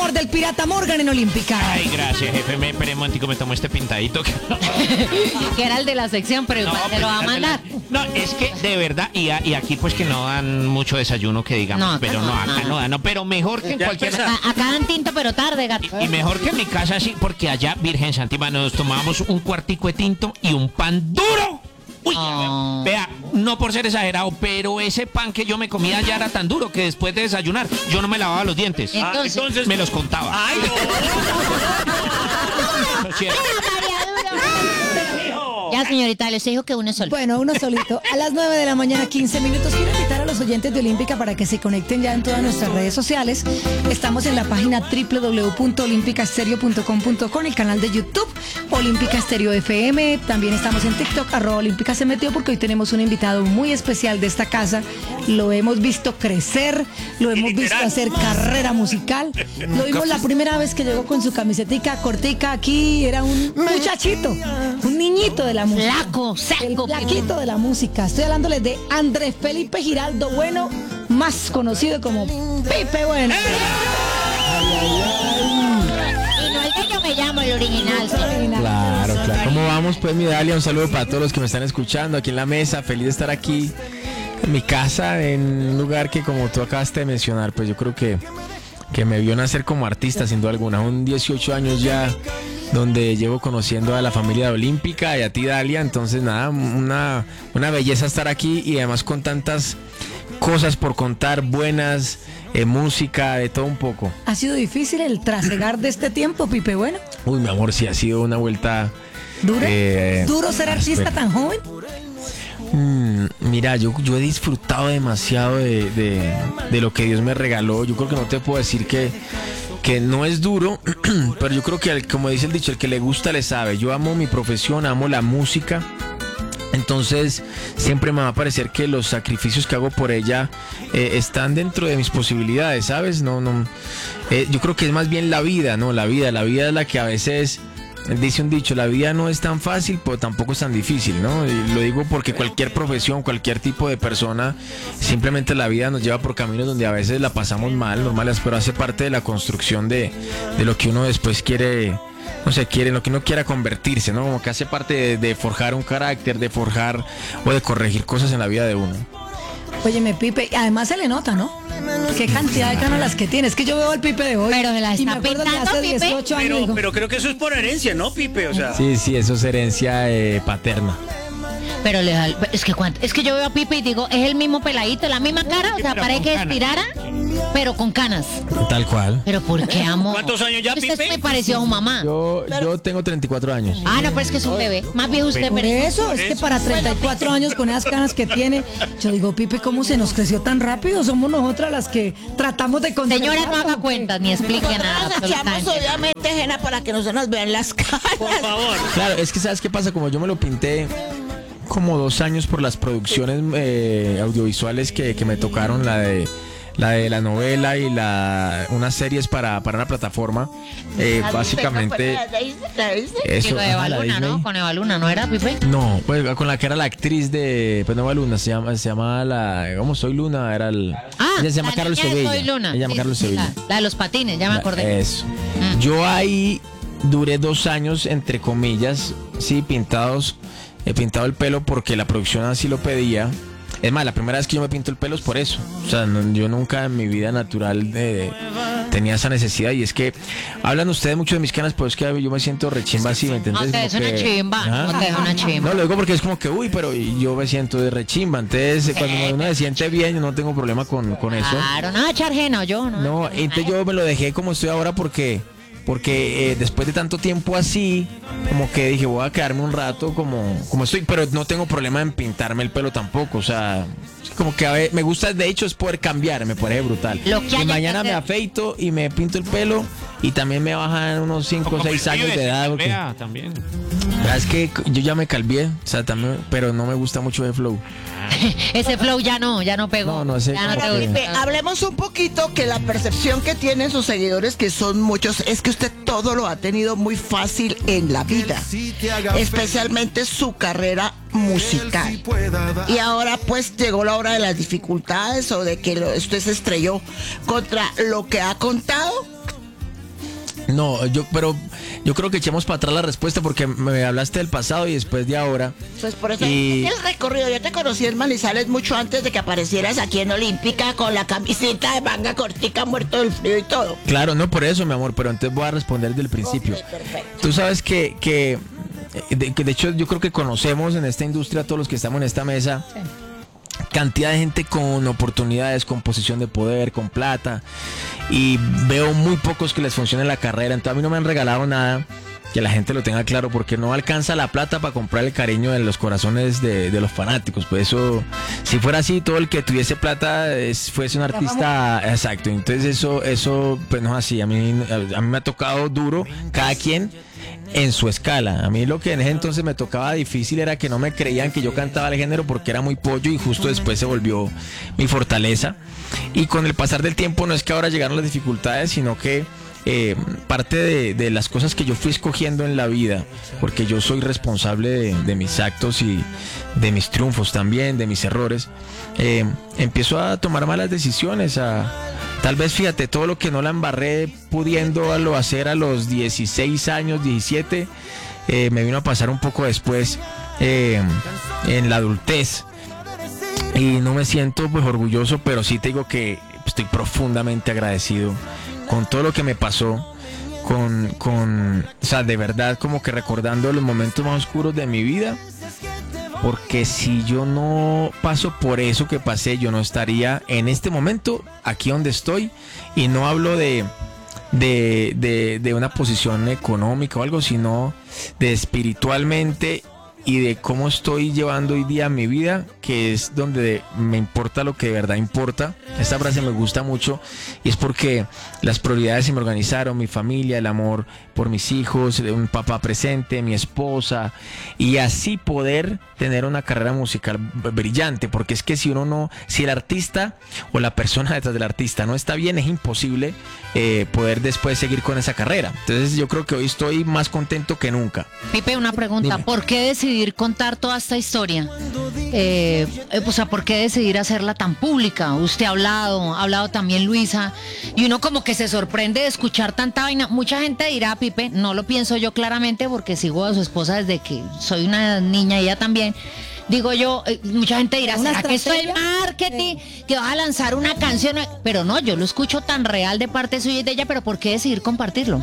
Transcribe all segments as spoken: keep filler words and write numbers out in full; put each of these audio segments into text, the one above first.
ganador del Pirata Morgan en Olímpica. Ay, gracias, jefe. Me esperé un momentico, me tomo este pintadito. Que era el de la sección, pero igual No, te lo va a pues, mandar. No, es que de verdad, y, a- y aquí pues que no dan mucho desayuno que digamos, No, acá pero no, no, acá no. no dan, no, pero mejor que en Ya cualquier... empieza. A- Acá dan tinto, pero tarde, gato. Y mejor que en mi casa sí, porque allá, Virgen Santísima, nos tomábamos un cuartico de tinto y un pan duro. Uy, Oh. vea, no por ser exagerado, pero ese pan que yo me comía ya era tan duro que después de desayunar yo no me lavaba los dientes. Eh. Ah, Entonces- entonces. Me los contaba. ¡Ay, Lo siento. Ya, señorita, les dijo que uno es solo. Bueno, uno solito. A las nueve de la mañana, quince minutos. Quiero invitar a los oyentes de Olímpica para que se conecten ya en todas nuestras redes sociales. Estamos en la página doble u doble u doble u punto olímpica estéreo punto com punto co, el canal de YouTube, Olímpica Estéreo F M. También estamos en TikTok, arroba Olímpica se metió, porque hoy tenemos un invitado muy especial de esta casa. Lo hemos visto crecer, lo hemos visto Literal. hacer carrera musical. Lo vimos la primera vez que llegó con su camisetica cortica aquí. Era un muchachito, un niñito de la música. Flaco, El seco. flaquito de la música. Estoy hablándoles de Andrés Felipe Giraldo Bueno, más conocido como Pipe Bueno. Y no el que yo me llamo, el original. señor. Claro, claro. ¿Cómo vamos? Pues mi Dalia, un saludo para todos los que me están escuchando aquí en la mesa. Feliz de estar aquí en mi casa, en un lugar que, como tú acabaste de mencionar, pues yo creo que, que me vio nacer como artista, sin duda alguna. Un dieciocho años ya donde llevo conociendo a la familia de Olímpica y a ti, Dalia. Entonces, nada, una, una belleza estar aquí y además con tantas cosas por contar, buenas, eh, música, de todo un poco. ¿Ha sido difícil el trasegar de este tiempo, Pipe Bueno? Uy, mi amor, sí ha sido una vuelta... ¿Duro? eh, ¿Duro ser artista áspera. tan joven? Mm, mira, yo, yo he disfrutado demasiado de, de- de lo que Dios me regaló. Yo creo que no te puedo decir que, que no es duro, pero yo creo que, el- como dice el dicho, el que le gusta le sabe. Yo amo mi profesión, amo la música. Entonces siempre me va a parecer que los sacrificios que hago por ella eh, están dentro de mis posibilidades, ¿sabes? No, no. eh, yo creo que es más bien la vida, ¿no? La vida, la vida es la que a veces... Dice un dicho, la vida no es tan fácil, pero tampoco es tan difícil, ¿no? Y lo digo porque cualquier profesión, cualquier tipo de persona, simplemente la vida nos lleva por caminos donde a veces la pasamos mal, normales, pero hace parte de la construcción de, de lo que uno después quiere, no sé, quiere, lo que uno quiera convertirse, ¿no? Como que hace parte de, de forjar un carácter, de forjar o de corregir cosas en la vida de uno. Óyeme, Pipe, además se le nota, ¿no? Qué cantidad de canas las que tiene. Es que yo veo al Pipe de hoy. Pero se la y me está acuerdo de pintando, hace Pipe. dieciocho años. Pero, digo, pero creo que eso es por herencia, ¿no, Pipe? O sea, Sí, sí, eso es herencia eh, paterna. Pero le da, es que cuánto, es que yo veo a Pipe y digo, es el mismo peladito, la misma cara, o sea, pero parece con que canas. estirara, pero con canas. Tal cual. Pero ¿por qué, amor? ¿Cuántos años ya, Usted Pipe? me pareció a su mamá. Yo, yo tengo treinta y cuatro años. Ah, no, pero es que es un bebé. Más viejo usted, Por pero... eso, es que para treinta y cuatro años con esas canas que tiene, yo digo, Pipe, ¿cómo se nos creció tan rápido? Somos nosotras las que tratamos de conservarlo. Señora, no haga cuentas ni explique nada. Nos echamos absolutamente. obviamente ajena para que no se nos vean las caras. Por favor. Claro, es que ¿sabes qué pasa? Como yo me lo pinté como dos años por las producciones eh, audiovisuales que, que me tocaron, la de la de la novela y la unas series para, para una plataforma, eh, básicamente Y eso. lo de ajá, la Evaluna, Disney. ¿no? Con Evaluna, ¿no era, Pipe? No, pues con la que era la actriz de, pues no Eva Luna, se llama, se llama la, ¿cómo soy Luna? Era el, Ah, ella se llama la Carlos niña de Sevilla. Soy Luna. Ella se llama Sí, Carlos sí, Sevilla. La, la de los patines, ya me acordé. Eso. Mm. Yo ahí duré dos años, entre comillas, sí, pintados. He pintado el pelo porque la producción así lo pedía. Es más, la primera vez que yo me pinto el pelo es por eso. O sea, no- yo nunca en mi vida natural eh, tenía esa necesidad. Y es que hablan ustedes mucho de mis canas, pero es que yo me siento rechimba así, ¿me entendés? No te es Como una que- chimba, Ajá. no te es una chimba. No, lo digo porque es como que, uy, pero yo me siento de rechimba. Entonces, cuando uno se siente bien, yo no tengo problema con, con eso. Claro, no, echar ajeno, yo no. No, entonces yo me lo dejé como estoy ahora porque porque eh, después de tanto tiempo así, como que dije, voy a quedarme un rato como, como estoy, pero no tengo problema en pintarme el pelo tampoco, o sea, como que a ver, me gusta, de hecho, es poder cambiar, me parece brutal. Lo que y haya mañana que me hacer. afeito y me pinto el pelo y también me bajan unos cinco o Como seis el años pibe, de se edad. porque- calvea también. La verdad es que yo ya me calvié, o sea, también, pero no me gusta mucho el flow. Ese flow ya no, ya no pegó. No, no, ese Ya no como te que- gusta. Pipe, hablemos un poquito que la percepción que tienen sus seguidores, que son muchos, es que usted todo lo ha tenido muy fácil en la vida, especialmente su carrera musical. Y ahora pues llegó la hora de las dificultades o de que lo- usted se estrelló contra lo que ha contado. No, yo, pero yo creo que echemos para atrás la respuesta porque me hablaste del pasado y después de ahora. Pues por eso Y- el recorrido. Yo te conocí en Manizales mucho antes de que aparecieras aquí en Olímpica con la camiseta de manga cortica, muerto del frío y todo. Claro, no por eso, mi amor, pero entonces voy a responder desde el principio. Ok, perfecto. Tú sabes que, que, de, que de hecho yo creo que conocemos en esta industria, todos los que estamos en esta mesa, cantidad de gente con oportunidades, con posición de poder, con plata, y veo muy pocos que les funcione la carrera. Entonces a mí no me han regalado nada, que la gente lo tenga claro, porque no alcanza la plata para comprar el cariño de los corazones de, de los fanáticos. Pues eso, si fuera así, todo el que tuviese plata es, fuese un artista, exacto. Entonces eso, eso pues no es así. A mí, a mí me ha tocado duro, cada quien en su escala. A mí lo que en ese entonces me tocaba difícil era que no me creían que yo cantaba el género porque era muy pollo, y justo después se volvió mi fortaleza. Y con el pasar del tiempo no es que ahora llegaron las dificultades, sino que eh, parte de, de las cosas que yo fui escogiendo en la vida, porque yo soy responsable de, de mis actos y de mis triunfos también, de mis errores, eh, empiezo a tomar malas decisiones, a tal vez, fíjate, todo lo que no la embarré pudiendo lo hacer a los dieciséis años, diecisiete, eh, me vino a pasar un poco después eh, en la adultez. Y no me siento pues orgulloso, pero sí te digo que estoy profundamente agradecido con todo lo que me pasó, con, con, o sea, de verdad como que recordando los momentos más oscuros de mi vida. Porque si yo no paso por eso que pasé, yo no estaría en este momento aquí donde estoy. Y no hablo de, de, de, de una posición económica o algo, sino de espiritualmente y de cómo estoy llevando hoy día mi vida, que es donde me importa lo que de verdad importa. Esta frase me gusta mucho y es porque las prioridades se me organizaron: mi familia, el amor por mis hijos, un papá presente, mi esposa, y así poder tener una carrera musical brillante. Porque es que si uno no, si el artista o la persona detrás del artista no está bien, es imposible eh, poder después seguir con esa carrera. Entonces yo creo que hoy estoy más contento que nunca. Pipe, una pregunta. Dime. ¿Por qué decidir contar toda esta historia? Eh, eh, o sea, ¿por qué decidir hacerla tan pública? Usted ha hablado, ha hablado también Luisa, y uno como que se sorprende de escuchar tanta vaina. Mucha gente dirá, Pipe, no lo pienso yo claramente porque sigo a su esposa desde que soy una niña y ella también. Digo yo, eh, mucha gente dirá, ¿Una ¿será que esto es estrategia? marketing? Que vas a lanzar una canción. Pero no, yo lo escucho tan real de parte suya y de ella, pero ¿por qué decidir compartirlo?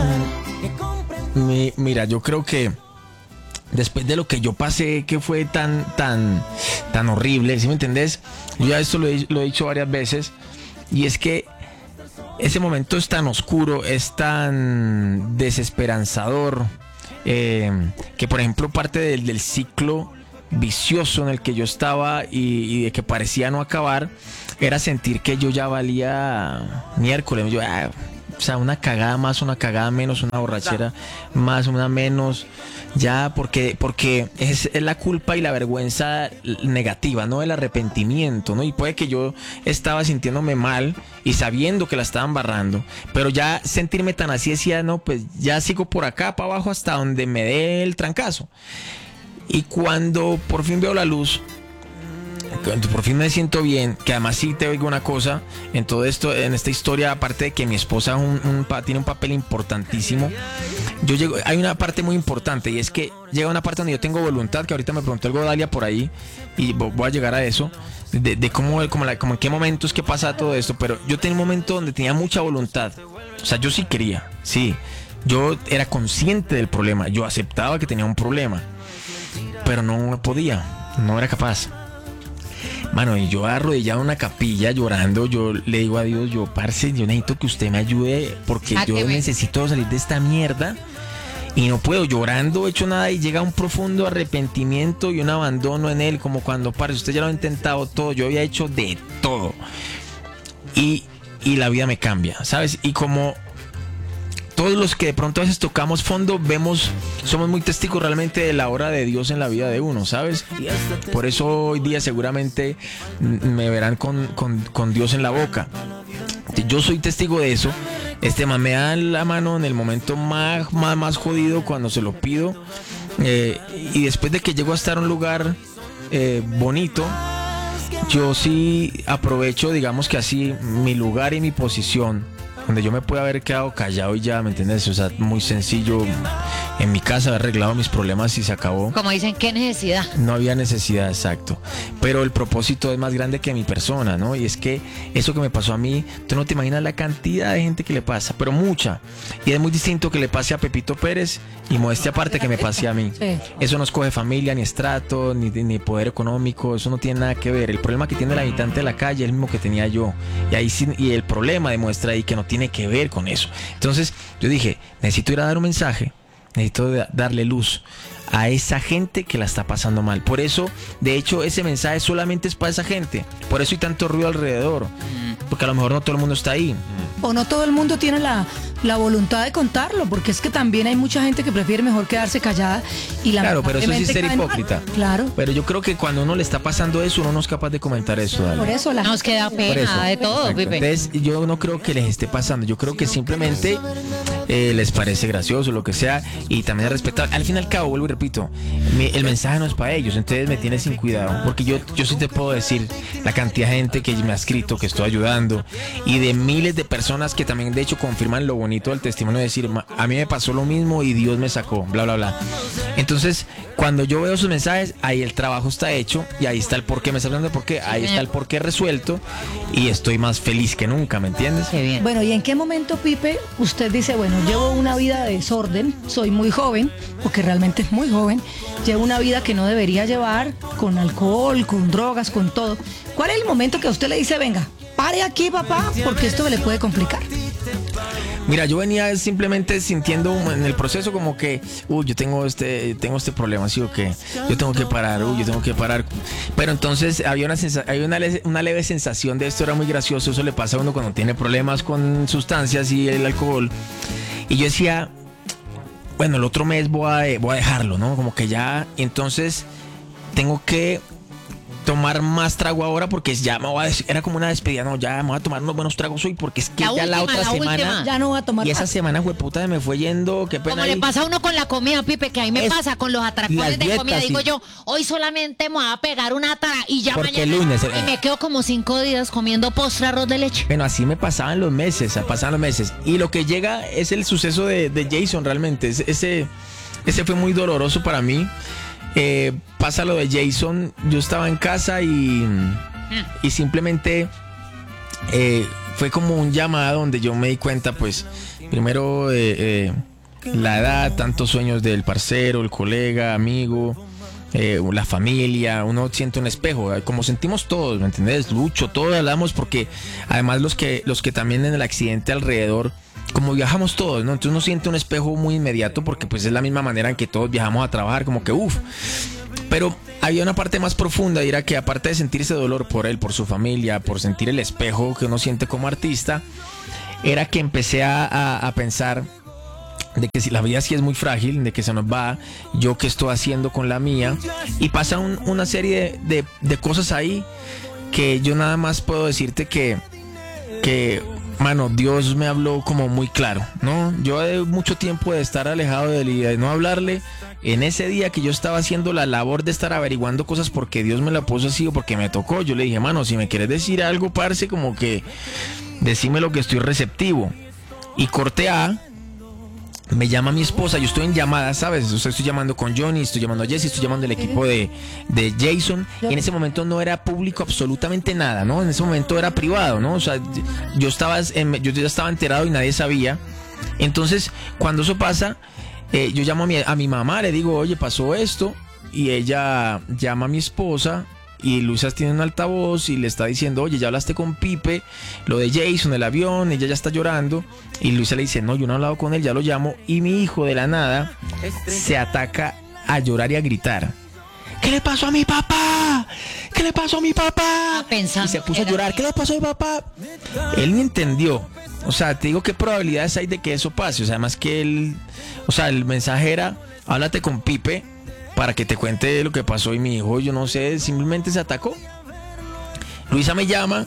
Mi- mira, yo creo que después de lo que yo pasé, que fue tan, tan, tan horrible, ¿sí me entendés? Yo ya esto lo he, lo he dicho varias veces, y es que ese momento es tan oscuro, es tan desesperanzador, eh, que por ejemplo parte del, del ciclo vicioso en el que yo estaba y, y de que parecía no acabar, era sentir que yo ya valía miércoles. Yo, ah, o sea, una cagada más, una cagada menos, una borrachera más, una menos, ya, porque, porque es, es la culpa y la vergüenza negativa, no el arrepentimiento, ¿no? Y puede que yo estaba sintiéndome mal y sabiendo que la estaban barrando, pero ya sentirme tan así, decía, no, pues ya sigo por acá, para abajo, hasta donde me dé el trancazo. Y cuando por fin veo la luz, cuando por fin me siento bien, que además sí te oigo una cosa en todo esto, en esta historia, aparte de que mi esposa un, un, pa- tiene un papel importantísimo, yo llego, hay una parte muy importante, y es que llega una parte donde yo tengo voluntad, que ahorita me preguntó algo Dalia por ahí, y vo- voy a llegar a eso, de, de cómo, como, la, como en qué momentos que pasa todo esto, pero yo tenía un momento donde tenía mucha voluntad, o sea, yo sí quería, sí, yo era consciente del problema, yo aceptaba que tenía un problema, pero no podía, no era capaz. Mano, y yo arrodillado en una capilla llorando, yo le digo a Dios, yo, parce, yo necesito que usted me ayude porque ¿A yo qué me- necesito salir de esta mierda y no puedo, llorando, hecho nada, y llega un profundo arrepentimiento y un abandono en él, como cuando, parce, usted ya lo ha intentado todo, yo había hecho de todo y, y la vida me cambia, ¿sabes? Y como todos los que de pronto a veces tocamos fondo, vemos, somos muy testigos realmente de la obra de Dios en la vida de uno, ¿sabes? Por eso hoy día seguramente mm, me verán con, con, con Dios en la boca. Yo soy testigo de eso. Este man me da la mano en el momento más, más, más jodido cuando se lo pido. Eh, y después de que llego a estar en un lugar eh, bonito, yo sí aprovecho, digamos que así, mi lugar y mi posición donde yo me pude haber quedado callado y ya, ¿me entiendes? O sea, muy sencillo, en mi casa haber arreglado mis problemas y se acabó. Como dicen, ¿qué necesidad? No había necesidad, exacto. Pero el propósito es más grande que mi persona, ¿no? Y es que eso que me pasó a mí, tú no te imaginas la cantidad de gente que le pasa, pero mucha. Y es muy distinto que le pase a Pepito Pérez y modestia aparte que me pase a mí. Sí. Eso no escoge familia, ni estrato, ni, ni poder económico, eso no tiene nada que ver. El problema que tiene el habitante de la calle es el mismo que tenía yo. Y ahí sí, y el problema demuestra ahí que no tiene que ver con eso. Entonces yo dije, necesito ir a dar un mensaje, necesito darle luz a esa gente que la está pasando mal. Por eso, de hecho, ese mensaje solamente es para esa gente. Por eso hay tanto ruido alrededor. Porque a lo mejor no todo el mundo está ahí. O no todo el mundo tiene la, la voluntad de contarlo, porque es que también hay mucha gente que prefiere mejor quedarse callada y la Claro, pero eso sí es ser caen mal. hipócrita. Claro. Pero yo creo que cuando uno le está pasando eso, uno no es capaz de comentar eso. Dale. Por eso la Nos queda Por eso. pena de todo, Exacto. Pipe. Entonces, yo no creo que les esté pasando. Yo creo que simplemente eh, les parece gracioso, lo que sea, y también es respetable. Al fin y al cabo, vuelvo y repito, mi- el mensaje no es para ellos, entonces me tiene sin cuidado. Porque yo, yo sí te puedo decir la cantidad de gente que me ha escrito, que estoy ayudando, y de miles de personas que también, de hecho, confirman lo bonito del testimonio de decir, "Ma- a mí me pasó lo mismo y Dios me sacó, bla, bla, bla". Entonces, cuando yo veo sus mensajes, ahí el trabajo está hecho y ahí está el porqué. Me está hablando de por qué, ahí está el porqué resuelto y estoy más feliz que nunca, ¿me entiendes? Qué bien. Bueno, ¿y en qué momento, Pipe, usted dice, bueno, llevo una vida de desorden, soy muy joven, porque realmente es muy joven, llevo una vida que no debería llevar, con alcohol, con drogas, con todo? ¿Cuál es el momento que a usted le dice, venga, pare aquí, papá, porque esto le puede complicar? Mira, yo venía simplemente sintiendo en el proceso como que, uy, yo tengo este, tengo este problema, ¿sí o qué? Yo tengo que parar, uy, yo tengo que parar. Pero entonces había una sensa- había una, le- una leve sensación de esto, era muy gracioso, eso le pasa a uno cuando tiene problemas con sustancias y el alcohol. Y yo decía, bueno, el otro mes voy a, voy a dejarlo, ¿no? Como que ya, entonces tengo que tomar más trago ahora porque ya me voy a des- era como una despedida, no, ya me voy a tomar unos buenos tragos hoy porque es que La ya la última, otra la semana última. Ya no voy a tomar y esa más. semana hueputa se me fue yendo, qué pena. Como le ahí. pasa a uno con la comida, Pipe, que a mí me Es- pasa con los atracones las de dietas, comida. Digo sí. yo, hoy solamente me voy a pegar una tara y ya Porque mañana. lunes, eh. Y me quedo como cinco días comiendo postre arroz de leche. Bueno, así me pasaban los meses, pasaban los meses. Y lo que llega es el suceso de, de Jason realmente. Ese, ese, ese fue muy doloroso para mí. Eh, pasa lo de Jason, yo estaba en casa y, y simplemente eh, fue como un llamado donde yo me di cuenta, pues, primero eh, eh, la edad, tantos sueños del parcero, el colega, amigo, eh, la familia, uno siente un espejo, eh, como sentimos todos, ¿me entendés? Lucho, todos hablamos porque además los que, los que también en el accidente alrededor, como viajamos todos, ¿no? Entonces uno siente un espejo muy inmediato porque pues es la misma manera en que todos viajamos a trabajar, como que uff. Pero había una parte más profunda y era que aparte de sentir ese dolor por él, por su familia, por sentir el espejo que uno siente como artista, era que empecé a, a, a pensar de que si la vida sí es muy frágil, de que se nos va, yo qué estoy haciendo con la mía, y pasa un- una serie de, de, de cosas ahí que yo nada más puedo decirte que, que, mano, Dios me habló como muy claro, ¿no? Yo de mucho tiempo de estar alejado de él y de no hablarle, en ese día que yo estaba haciendo la labor de estar averiguando cosas porque Dios me la puso así o porque me tocó, yo le dije, mano, si me quieres decir algo, parce, como que decime lo que estoy receptivo. Y corte A, me llama mi esposa, yo estoy en llamada, ¿sabes? O sea, estoy llamando con Johnny, estoy llamando a Jesse, estoy llamando al equipo de, de Jason. Y en ese momento no era público absolutamente nada, ¿no? En ese momento era privado, ¿no? O sea, yo estaba, en- yo ya estaba enterado y nadie sabía. Entonces, cuando eso pasa, eh, yo llamo a mi, a mi mamá, le digo, oye, pasó esto. Y ella llama a mi esposa. Y Luisa tiene un altavoz y le está diciendo, oye, ya hablaste con Pipe, lo de Jason, el avión, ella ya está llorando. Y Luisa le dice, no, yo no he hablado con él, ya lo llamo. Y mi hijo de la nada se ataca a llorar y a gritar. ¿Qué le pasó a mi papá? ¿Qué le pasó a mi papá? Ah, pensando Y se puso a era- llorar, ¿qué le pasó a mi papá? Él ni entendió. O sea, te digo qué probabilidades hay de que eso pase. O sea, además que él, o sea, el mensaje era, háblate con Pipe para que te cuente lo que pasó y mi hijo, yo no sé, simplemente se atacó. Luisa me llama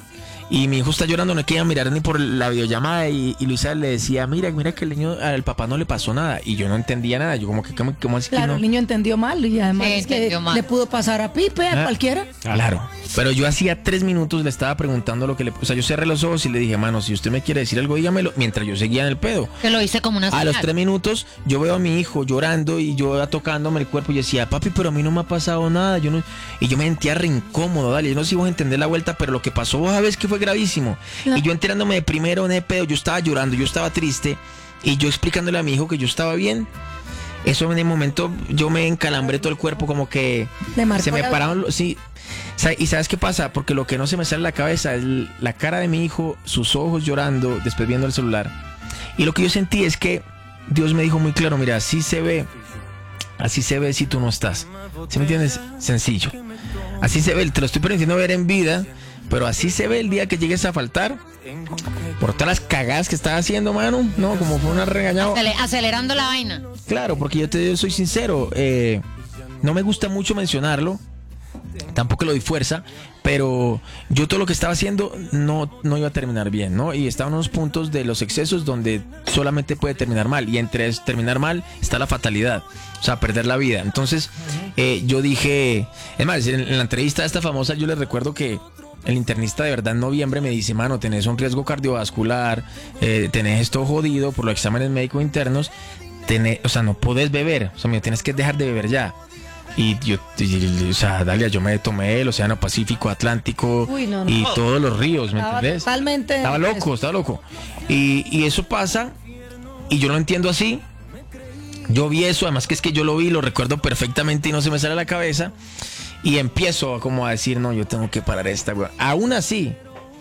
y mi hijo está llorando, no quería mirar ni por la videollamada y, y Luisa le decía, mira, mira que el niño, al papá no le pasó nada y yo no entendía nada, yo como que, ¿cómo, cómo así que Claro, no? el niño entendió mal y además Sí, es que entendió mal. le pudo pasar a Pipe, a Ah. cualquiera. Claro, pero yo hacía tres minutos le estaba preguntando lo que le... O sea, yo cerré los ojos y le dije, mano, si usted me quiere decir algo, dígamelo, mientras yo seguía en el pedo. Que lo hice como una A los señal. tres minutos yo veo a mi hijo llorando y yo tocándome el cuerpo y yo decía, papi, pero a mí no me ha pasado nada. Yo no... Y yo me sentía re incómodo, dale, yo no sé si vos entendés la vuelta, pero lo que pasó vos sabés que fue gravísimo. Y yo enterándome de primero en el pedo, yo estaba llorando, yo estaba triste y yo explicándole a mi hijo que yo estaba bien. Eso en el momento yo me encalambré todo el cuerpo, como que Le marcó se me la- pararon los... Sí. Sa- ¿Y sabes qué pasa? Porque lo que no se me sale en la cabeza es l- la cara de mi hijo, sus ojos llorando, después viendo el celular. Y lo que yo sentí es que Dios me dijo muy claro, mira, así se ve, así se ve si tú no estás. ¿Sí me entiendes? Sencillo. Así se ve, te lo estoy permitiendo ver en vida, pero así se ve el día que llegues a faltar. Por todas las cagadas que estaba haciendo, mano. No, como fue una regañada. Acele- acelerando la vaina. Claro, porque yo te yo soy sincero, eh, no me gusta mucho mencionarlo, tampoco le doy fuerza, pero yo todo lo que estaba haciendo no, no iba a terminar bien, ¿no? Y estaban unos puntos de los excesos donde solamente puede terminar mal, y entre es- terminar mal está la fatalidad, o sea, perder la vida. Entonces, eh, yo dije, es más, en, en la entrevista esta famosa yo les recuerdo que el internista de verdad en noviembre me dice, mano, tenés un riesgo cardiovascular, eh, tenés esto jodido por los exámenes médicos internos, tenés, o sea, no podés beber, o sea, me tienes que dejar de beber ya. Y yo, y- o sea, Dalia, yo me tomé el Océano Pacífico, Atlántico Uy, no, no. y todos los ríos, ¿me Estaba entendés? totalmente- Estaba loco, estaba loco. Y, y eso pasa, y yo lo entiendo así. Yo vi eso, además que es que yo lo vi, lo recuerdo perfectamente y no se me sale a la cabeza. Y empiezo como a decir, no, yo tengo que parar esta, güey. Aún así,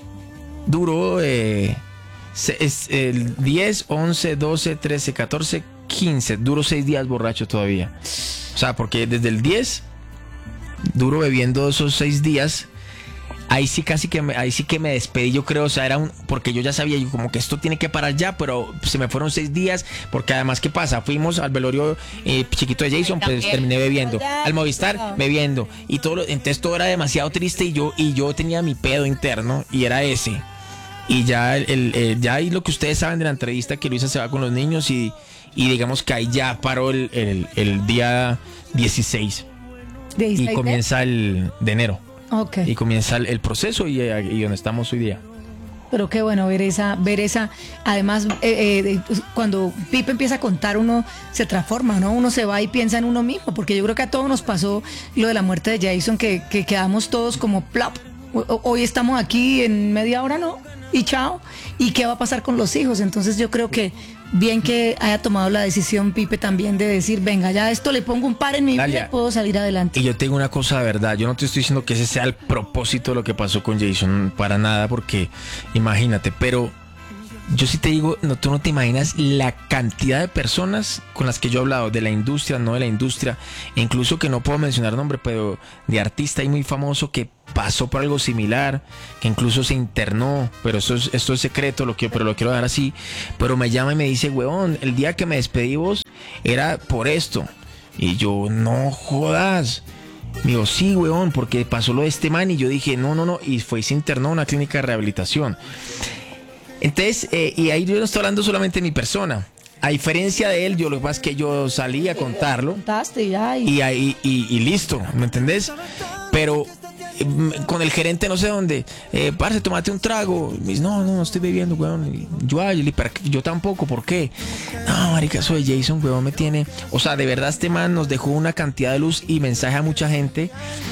duró eh, se- es, el diez, once, doce, trece, catorce, quince. Duró seis días borracho todavía. O sea, porque desde el diez duro bebiendo esos seis días. Ahí sí casi que me, ahí sí que me despedí, yo creo, o sea, era un, porque yo ya sabía, yo como que esto tiene que parar ya, pero se me fueron seis días, porque además, ¿qué pasa? Fuimos al velorio eh, chiquito de Jason, pues También. terminé bebiendo, al Movistar bebiendo, y todo, lo- entonces todo era demasiado triste y yo, y yo tenía mi pedo interno, y era ese. Y ya el, el- el- ya ahí lo que ustedes saben de la entrevista, que Luisa se va con los niños y, y digamos que ahí ya paró el, el, el día dieciséis De y Isla comienza el de enero. Ok. Y comienza el, el proceso y, eh, y donde estamos hoy día. Pero qué bueno ver esa, ver esa, además eh, eh, de- pues, cuando Pipe empieza a contar uno se transforma, ¿no? Uno se va y piensa en uno mismo, porque yo creo que a todos nos pasó lo de la muerte de Jason, que, que quedamos todos como plop. O- Hoy estamos aquí en media hora, ¿no? Y chao. ¿Y qué va a pasar con los hijos? Entonces yo creo que bien que haya tomado la decisión Pipe también de decir, venga, ya esto le pongo un par en mi vida Dalia, y puedo salir adelante. Y yo tengo una cosa de verdad, yo no te estoy diciendo que ese sea el propósito de lo que pasó con Jason, para nada, porque imagínate, pero yo sí te digo, no, tú no te imaginas la cantidad de personas con las que yo he hablado, de la industria, no de la industria, e incluso que no puedo mencionar nombre, pero de artista y muy famoso que pasó por algo similar, que incluso se internó, pero esto es, esto es secreto, lo que, pero lo quiero dejar así, pero me llama y me dice, huevón, el día que me despedí vos era por esto, y yo, no jodas. Me dijo, sí, weón, porque pasó lo de este man, y yo dije, no, no, no, y fue y se internó en una clínica de rehabilitación. Entonces, eh, y ahí yo no estoy hablando solamente de mi persona. A diferencia de él, yo lo que pasa es que yo salí a contarlo Contaste ya y, y ahí y, y listo, ¿me entendés? Pero eh, con el gerente no sé dónde, eh, parce, tomate un trago. Y me dice, no, no, no estoy bebiendo, weón. Y yo, ay, yo, le- "¿Para qué? Yo tampoco, ¿por qué? No, marica, eso de Jason, weón, me tiene... O sea, de verdad este man nos dejó una cantidad de luz y mensaje a mucha gente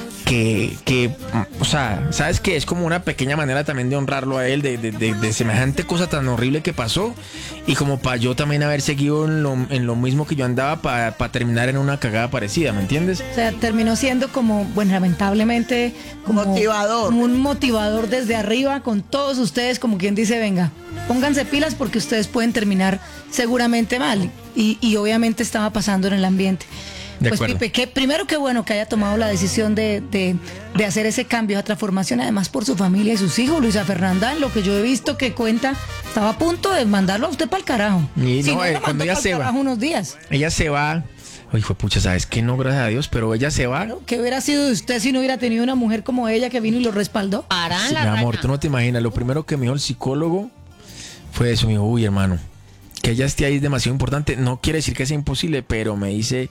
que, que, o sea, ¿sabes qué? Es como una pequeña manera también de honrarlo a él, de, de, de, de semejante cosa tan horrible que pasó, y como para yo también haber seguido en lo, en lo mismo que yo andaba para terminar en una cagada parecida, ¿me entiendes? o sea, terminó siendo como, bueno, lamentablemente, como Motivador. como un motivador desde arriba con todos ustedes, como quien dice, venga, pónganse pilas porque ustedes pueden terminar seguramente mal. Y, y obviamente estaba pasando en el ambiente. De Pues acuerdo. Pipe, que primero que bueno que haya tomado la decisión de, de, de hacer ese cambio, esa transformación, además por su familia y sus hijos. Luisa Fernanda, en lo que yo he visto que cuenta, estaba a punto de mandarlo a usted para el carajo. Y Si no, no, eh, lo cuando mandó ella pa'l se va. carajo unos días. Ella se va, Oye, fue pucha, ¿sabes qué? No, gracias a Dios, pero ella se va. ¿Qué hubiera sido de usted si no hubiera tenido una mujer como ella que vino y lo respaldó? Para Sí, la mi amor, raya. tú no te imaginas. Lo primero que me dijo el psicólogo fue eso. Me dijo, uy, hermano, que ella esté ahí es demasiado importante. No quiere decir que sea imposible, pero me dice,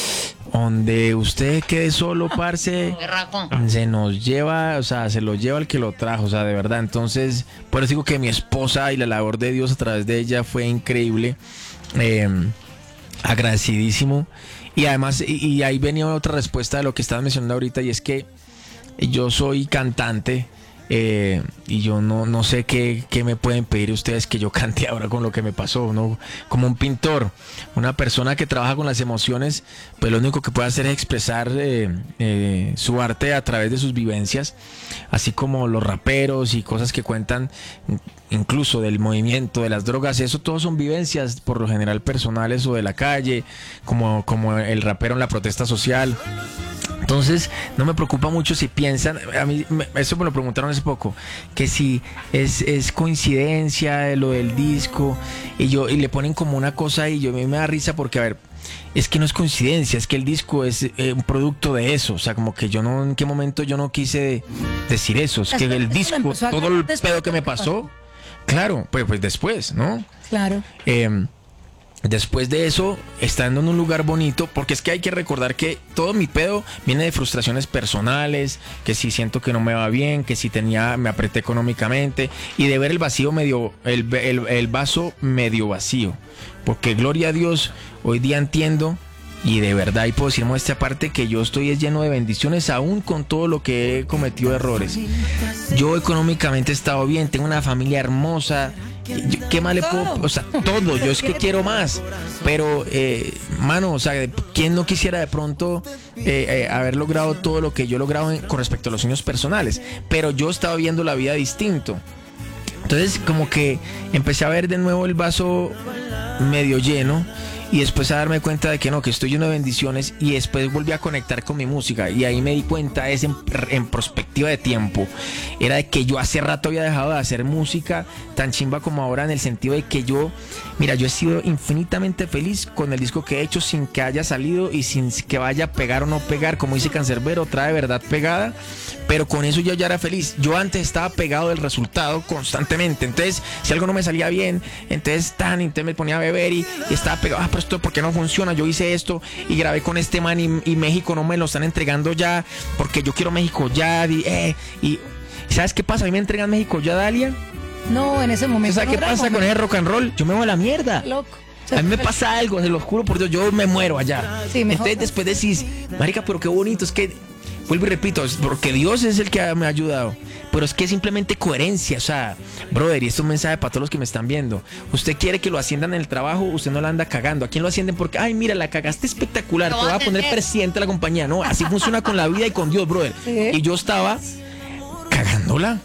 donde usted quede solo, parce, Berraco. se nos lleva, o sea, se lo lleva el que lo trajo, o sea, de verdad. Entonces, por eso digo que mi esposa y la labor de Dios a través de ella fue increíble. Eh, agradecidísimo. Y además, y, y ahí venía otra respuesta de lo que estabas mencionando ahorita, y es que yo soy cantante. Eh, y yo no, no sé qué, qué me pueden pedir ustedes que yo cante ahora con lo que me pasó, ¿no? Como un pintor, una persona que trabaja con las emociones, pues lo único que puede hacer es expresar eh, eh, su arte a través de sus vivencias, así como los raperos y cosas que cuentan incluso del movimiento, de las drogas, eso todos son vivencias por lo general personales o de la calle, como, como el rapero en la protesta social. Entonces, no me preocupa mucho si piensan, a mí me, eso me lo preguntaron hace poco, que si es, es coincidencia de lo del disco, y yo y le ponen como una cosa y yo a mí me da risa porque, a ver, es que no es coincidencia, es que el disco es eh, un producto de eso, o sea, como que yo no, en qué momento yo no quise decir eso, es que el disco, todo el pedo que me pasó, claro, pues, pues después, ¿no? Claro. Eh, Después de eso, estando en un lugar bonito, porque es que hay que recordar que todo mi pedo viene de frustraciones personales, que si siento que no me va bien, que si tenía, me apreté económicamente, y de ver el vacío medio, el, el, el vaso medio vacío. Porque gloria a Dios, hoy día entiendo, y de verdad, y puedo decir esta parte, que yo estoy lleno de bendiciones, aún con todo lo que he cometido errores. Yo económicamente he estado bien, tengo una familia hermosa. Yo, ¿qué más le puedo? O sea, todo, yo es que quiero más. Pero, eh, mano, o sea, ¿quién no quisiera de pronto eh, eh, haber logrado todo lo que yo he logrado en, con respecto a los sueños personales? Pero yo estaba viendo la vida distinto. Entonces, como que empecé a ver de nuevo el vaso medio lleno. Y después a darme cuenta de que no, que estoy lleno de bendiciones, y después volví a conectar con mi música, y ahí me di cuenta, es en, en perspectiva de tiempo, era de que yo hace rato había dejado de hacer música tan chimba como ahora, en el sentido de que yo, mira, yo he sido infinitamente feliz con el disco que he hecho sin que haya salido y sin que vaya a pegar o no pegar, como dice Cancerbero, trae verdad pegada, pero con eso yo ya era feliz. Yo antes estaba pegado del resultado constantemente, entonces si algo no me salía bien, entonces tan, entonces me ponía a beber y, y estaba pegado, ah, pero esto porque no funciona, yo hice esto y grabé con este man y, y México no me lo están entregando ya, porque yo quiero México ya, y, eh, y ¿sabes qué pasa? A mí me entregan México ya, Dalia. No, en ese momento. ¿Sabes qué no, pasa no, con ese rock and roll? Yo me voy a la mierda. Loco. A mí me pasa algo, se lo juro por Dios, yo me muero allá. Sí, mejor. Entonces después decís, marica, pero qué bonito, es que, vuelvo y repito, es porque Dios es el que me ha ayudado, pero es que es simplemente coherencia, o sea, brother, y esto es un mensaje para todos los que me están viendo. Usted quiere que lo asciendan en el trabajo, usted no la anda cagando. ¿A quién lo ascienden? Porque, ay, mira, la cagaste espectacular, te voy a poner presidente de la compañía. No, así funciona con la vida y con Dios, brother. ¿Sí? Y yo estaba cagándola.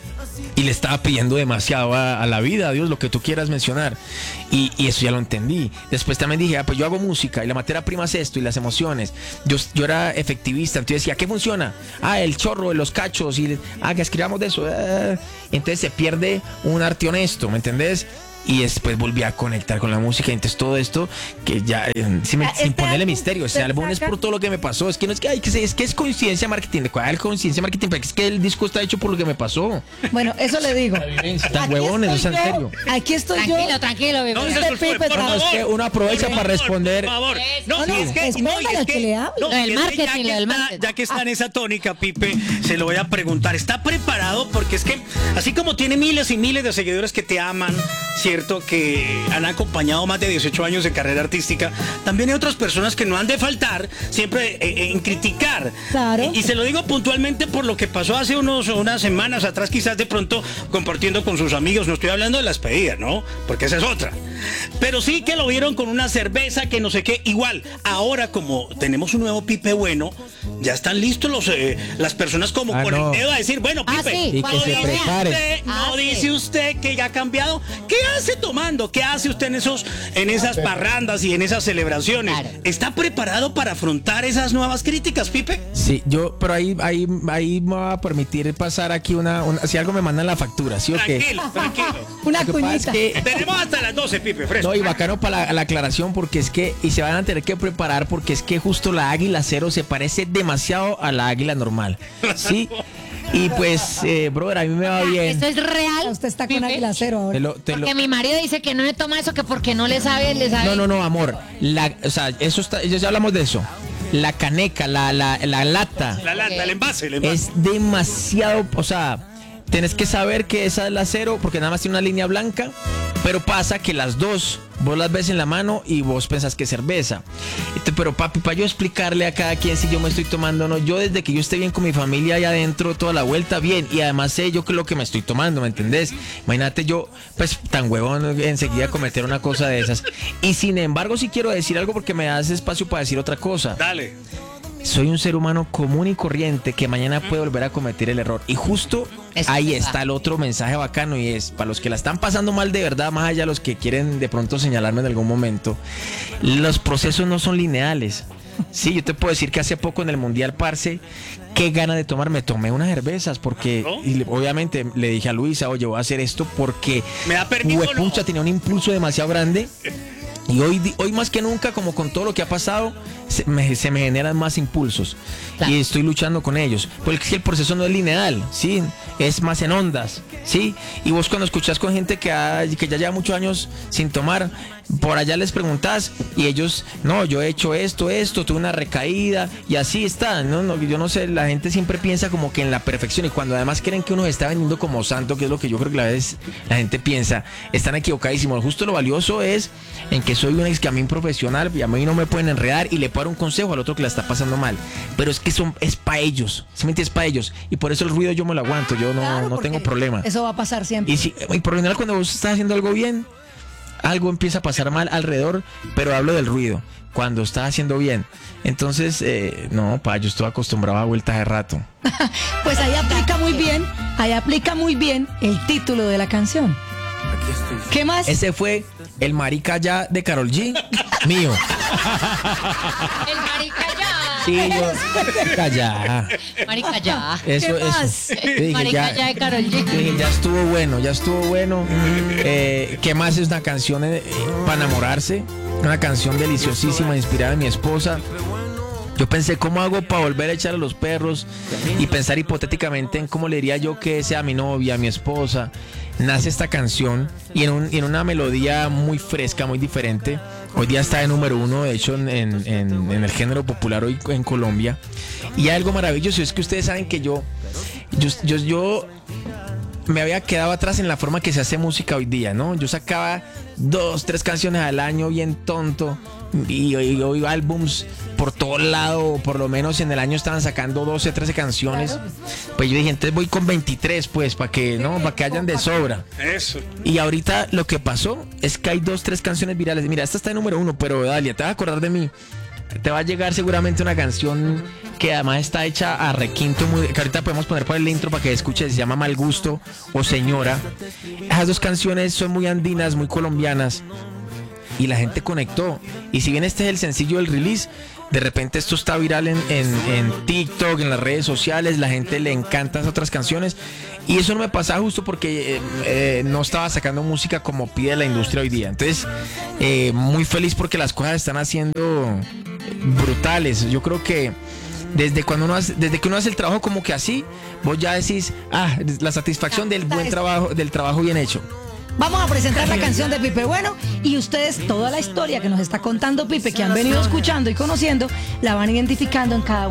Y le estaba pidiendo demasiado a, a la vida, a Dios, lo que tú quieras mencionar. Y, y eso ya lo entendí. Después también dije, ah, pues yo hago música y la materia prima es esto y las emociones. Yo, yo era efectivista, entonces decía, ¿qué funciona? Ah, el chorro de los cachos y, ah, que escribamos de eso. Ah. Entonces se pierde un arte honesto, ¿me entendés? Y después volví a conectar con la música. Y entonces todo esto, que ya, eh, sin, Ah, sin este ponerle álbum misterio, ese se álbum es saca- por todo lo que me pasó. Es que no es que, ay, que se- es que es coincidencia marketing. ¿De cuál coincidencia marketing? Porque es que el disco está hecho por lo que me pasó. Bueno, eso le digo. Tan Aquí huevones, estoy o sea, en yo, serio. Aquí estoy Tranquilo, yo. tranquilo, bebé. No, Este eso es por, Pipe, por no, favor. es que uno aprovecha Por para favor, responder. Por favor. No, No, no, y es que, no, y respóndale es que le hable. no, Lo del y es que marketing, ya que lo del está- marketing. Ya que está en esa tónica, Pipe, se lo voy a preguntar. ¿Está preparado? Porque es que, así como tiene miles y miles de seguidores que te aman, ¿cierto? Que han acompañado más de dieciocho años de carrera artística, también hay otras personas que no han de faltar siempre eh, en criticar. Claro. Y, y se lo digo puntualmente por lo que pasó hace unos, unas semanas atrás, quizás de pronto compartiendo con sus amigos. No estoy hablando de las pedidas, ¿no? Porque esa es otra. Pero sí que lo vieron con una cerveza, que no sé qué. Igual, ahora como tenemos un nuevo Pipe bueno, ya están listos los, eh, las personas como Ah, con no. el dedo a decir, bueno, Ah, Pipe, sí, Y no que se dice preparen. usted, no Ah, sí. dice usted que ya ha cambiado. ¿Qué hace esté tomando, ¿qué hace usted en esos, en esas parrandas y en esas celebraciones? Claro. ¿Está preparado para afrontar esas nuevas críticas, Pipe? Sí, yo, pero ahí, ahí, ahí me va a permitir pasar aquí una, una- si algo me mandan la factura, ¿sí o qué? Tranquilo, tranquilo. Una Lo que pasa es cuñita. que- Tenemos hasta las doce, Pipe, fresco. No, y bacano para la, la aclaración porque es que, y se van a tener que preparar porque es que justo la águila cero se parece demasiado a la águila normal, ¿sí? Y pues, eh, brother, a mí me va bien. ¿Esto es real? Usted está con Pipe? Águila Cero ahora. Te lo- te lo- Porque mi marido dice que no le toma eso, que porque no le sabe, le sabe. No, no, no, amor. La, o sea, eso está, ya ya hablamos de eso. La caneca, la, la, la lata La lata, el envase, el envase. es demasiado, o sea, tenés que saber que esa es la cero porque nada más tiene una línea blanca, pero pasa que las dos, vos las ves en la mano y vos pensás que es cerveza. Este, pero papi, para yo explicarle a cada quien si yo me estoy tomando o no, yo desde que yo esté bien con mi familia allá adentro, toda la vuelta, bien, y además sé yo qué es lo que me estoy tomando, ¿me entendés? Imagínate yo, pues tan huevón enseguida cometer una cosa de esas. Y sin embargo, sí quiero decir algo porque me das espacio para decir otra cosa. Dale. Soy un ser humano común y corriente que mañana puede volver a cometer el error. Y justo Eso ahí es verdad. está el otro mensaje bacano y es, para los que la están pasando mal de verdad, más allá de los que quieren de pronto señalarme en algún momento, los procesos no son lineales. Sí, yo te puedo decir que hace poco en el Mundial, parce, qué gana de tomar, me tomé unas cervezas porque, ¿No? y le- obviamente le dije a Luisa, oye, voy a hacer esto porque, ¿Me da permiso o no? huepucha, tenía un impulso demasiado grande. Y hoy, di- hoy más que nunca, como con todo lo que ha pasado, se me, se me generan más impulsos. Claro. Y estoy luchando con ellos. Porque es que el proceso no es lineal, ¿sí? Es más en ondas, ¿sí? Y vos cuando escuchás con gente que, ha- que ya lleva muchos años sin tomar, por allá les preguntás y ellos, no, yo he hecho esto, esto, tuve una recaída y así está. No, no, yo no sé, la gente siempre piensa como que en la perfección y cuando además creen que uno se está vendiendo como santo, que es lo que yo creo que la vez la gente piensa, están equivocadísimos. Justo lo valioso es en que soy un excamín profesional y a mí no me pueden enredar y le puedo dar un consejo al otro que la está pasando mal. Pero es que son, es para ellos, simplemente es para ellos. Y por eso el ruido yo me lo aguanto, yo no, Claro, no porque tengo problema. Eso va a pasar siempre. Y, si, y por lo general cuando vos estás haciendo algo bien, algo empieza a pasar mal alrededor, pero hablo del ruido, cuando estás haciendo bien. Entonces, eh, no, pa, yo estoy acostumbrado a vueltas de rato. Pues ahí aplica muy bien, ahí aplica muy bien el título de la canción. ¿Qué más? Ese fue el marica ya de Karol G, mío. El marica ya. Sí, yo, marica ya. Marica ya. Eso, ¿Qué eso. más? Yo dije, Marica ya de Karol G. yo dije, ya estuvo bueno, ya estuvo bueno. Eh, ¿Qué más es una canción eh, para enamorarse? Una canción deliciosísima, inspirada en mi esposa. Yo pensé, ¿cómo hago para volver a echar a los perros? Y pensar hipotéticamente en cómo le diría yo que sea a mi novia, a mi esposa. Nace esta canción y en, un- y en una melodía muy fresca, muy diferente. Hoy día está de número uno, de hecho, en, en- en- en el género popular hoy en Colombia. Y algo maravilloso es que ustedes saben que yo, yo, yo, yo me había quedado atrás en la forma que se hace música hoy día, ¿no? Yo sacaba dos, tres canciones al año bien tonto y hoy, hoy álbums por todo lado, por lo menos en el año estaban sacando doce, trece canciones. Pues yo dije, entonces voy con veintitrés, pues, para que, ¿no? Para que hayan de sobra. Eso. Y ahorita lo que pasó es que hay dos, tres canciones virales. Mira, esta está en número uno, pero Dalia, te vas a acordar de mí. Te va a llegar seguramente una canción que además está hecha a requinto, muy, que ahorita podemos poner por el intro para que escuches, se llama Mal Gusto o Señora. Esas dos canciones son muy andinas, muy colombianas y la gente conectó. Y si bien este es el sencillo del release, de repente esto está viral en, en, en TikTok, en las redes sociales, la gente le encantan esas otras canciones. Y eso no me pasaba justo porque eh, eh, no estaba sacando música como pide la industria hoy día. Entonces, eh, muy feliz porque las cosas están haciendo brutales. Yo creo que desde cuando uno hace, desde que uno hace el trabajo como que así, vos ya decís, ah, la satisfacción del buen trabajo, del trabajo bien hecho. Vamos a presentar la canción de Pipe Bueno y ustedes toda la historia que nos está contando Pipe, que han venido escuchando y conociendo, la van identificando en cada